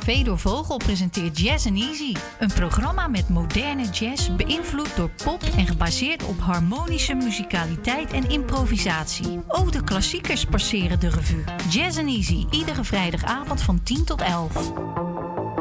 Fedor Vogel presenteert Jazz and Easy. Een programma met moderne jazz, beïnvloed door pop en gebaseerd op harmonische muzikaliteit en improvisatie. Ook de klassiekers passeren de revue. Jazz and Easy, iedere vrijdagavond van 10 tot 11.